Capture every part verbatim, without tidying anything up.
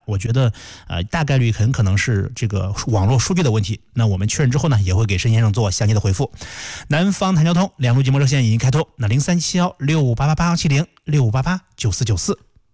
我觉得呃大概率很可能是这个网络数据的问题。那我们确认之后呢，也会给申先生做详细的回复。南方谈交通两路节目热线已经开通，那零三七幺六五八八八幺七零六五八八九四九四。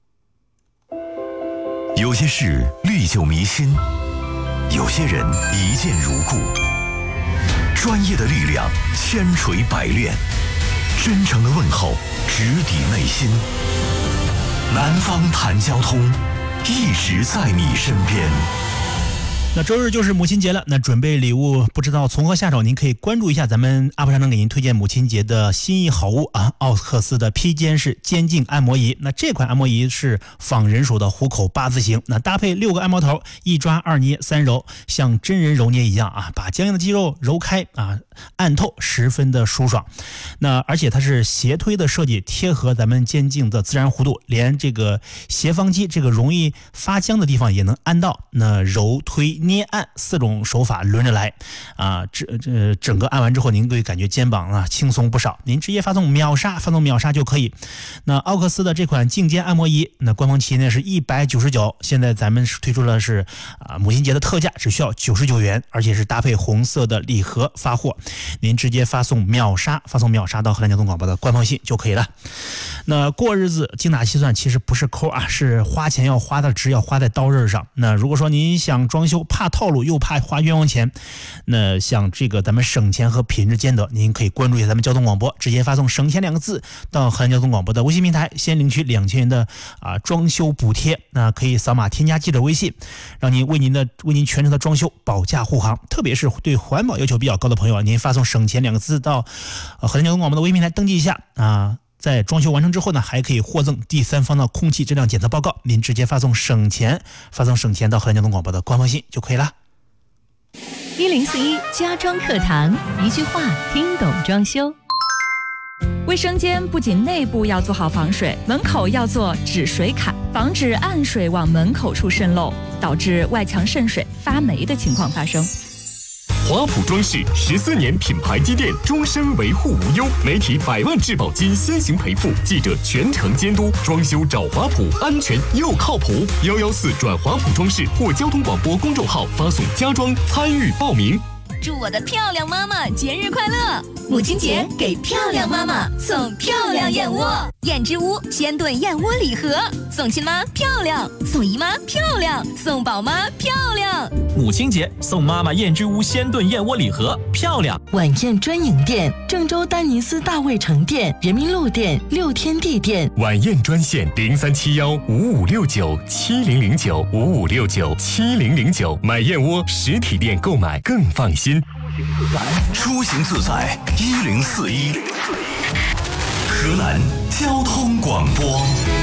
有些事历久弥新，有些人一见如故。专业的力量千锤百炼，真诚的问候直抵内心。南方谈交通，一直在你身边。 那周日就是母亲节了，那准备礼物不知道从何下手，您可以关注一下咱们阿布商城给您推荐母亲节的心意好物啊，奥克斯的披肩式肩颈按摩仪。那这款按摩仪是仿人手的虎口八字形，那搭配六个按摩头，一抓二捏三揉，像真人揉捏一样啊，把僵硬的肌肉揉开啊，按透，十分的舒爽。那而且它是斜推的设计，贴合咱们肩颈的自然弧度，连这个斜方肌这个容易发僵的地方也能按到。那揉推捏按四种手法轮着来啊，这这整个按完之后，您会感觉肩膀啊轻松不少。您直接发送秒杀，发送秒杀就可以。那奥克斯的这款颈肩按摩仪，那官方期呢是一百九十九，现在咱们推出的是啊母亲节的特价，只需要九十九元，而且是搭配红色的礼盒发货。您直接发送秒杀，发送秒杀到河南交通广播的官方信就可以了。那过日子精打细算其实不是抠啊，是花钱要花的值，要花在刀刃上。那如果说您想装修，怕套路又怕花冤枉钱，那像这个咱们省钱和品质兼得，您可以关注一下咱们交通广播，直接发送省钱两个字到河南交通广播的微信平台，先领取两千元的啊装修补贴。那可以扫码添加记者微信，让您为您的为您全程的装修保驾护航。特别是对环保要求比较高的朋友，您发送省钱两个字到呃河南交通广播的微信平台登记一下啊。在装修完成之后呢，还可以获赠第三方的空气质量检测报告。您直接发送省钱，发送省钱到河南交通广播的官方信就可以了。 一零四一家装课堂，一句话听懂装修。卫生间不仅内部要做好防水，门口要做止水坎，防止暗水往门口处渗漏，导致外墙渗水发霉的情况发生。 华普装饰十四年品牌积淀，终身维护无忧，媒体百万质保金先行赔付，记者全程监督，装修找华普，安全又靠谱。幺幺四转华普装饰或交通广播公众号发送家装参与报名。 祝我的漂亮妈妈节日快乐！母亲节给漂亮妈妈送漂亮燕窝，燕之屋鲜炖燕窝礼盒，送亲妈漂亮，送姨妈漂亮，送宝妈漂亮。 母亲节送妈妈燕之屋鲜炖燕窝礼盒，漂亮。 晚宴专营店：郑州丹尼斯大卫城店、人民路店、六天地店。 晚宴专线零三七幺五五六九七零零九五五六九七零零九，买燕窝实体店购买更放心。 出行自在一零四一，河南交通广播。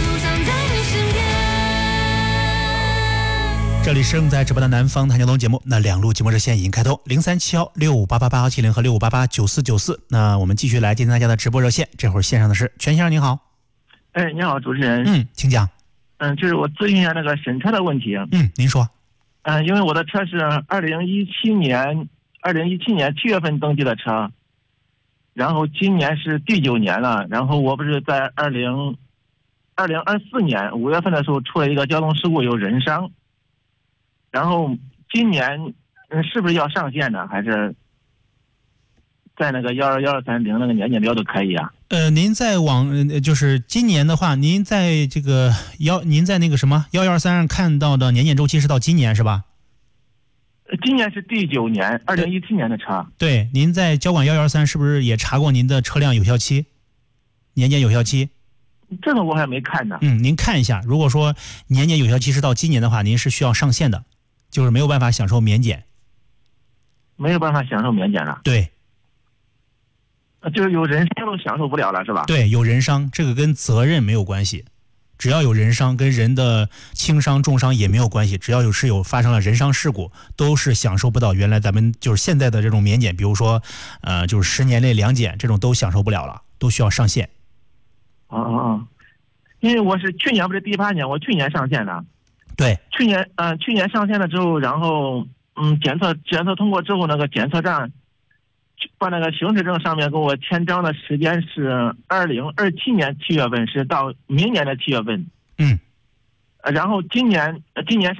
这里是正在直播的南方谈交通节目，那两路节目热线已经开通，零三七幺六五八八八幺七零和六五八八九四九四。那我们继续来接听大家的直播热线，这会儿线上的是全先生，您好。 哎，你好，主持人。 嗯，请讲。 嗯，就是我咨询一下那个审车的问题。 嗯，您说。 嗯，因为我的车是二零一七年二零一七年七月份登记的车，然后今年是第九年了，然后我不是在二零二零二四年五月份的时候出了一个交通事故，有人伤。然后今年嗯是不是要上线呢？还是在那个幺二幺二三零那个年检标都可以啊？ 呃，您在网呃就是今年的话，您在这个幺您在那个什么幺幺二三上看到的年检周期是到今年是吧？ 今年是第九年，二零一七年的车。 对，您在交管幺幺二三是不是也查过您的车辆有效期？年检有效期？ 这个我还没看呢。 嗯，您看一下，如果说年检有效期是到今年的话，您是需要上线的，就是没有办法享受免检。 没有办法享受免检了？ 对。 就是有人伤都享受不了了是吧？ 对，有人伤，这个跟责任没有关系。只要有人伤，跟人的轻伤重伤也没有关系，只要有是有发生了人伤事故，都是享受不到原来咱们就是现在的这种免检，比如说呃就是十年内两检这种都享受不了了，都需要上线。 哦哦哦，因为我是去年不是第八年，我去年上线的。 对， 去年呃去年上线了之后，然后嗯检测检测通过之后，那个检测站把那个行驶证上面给我签章的时间是二零二七年七月份，是到明年的七月份。 嗯， 然后今年今年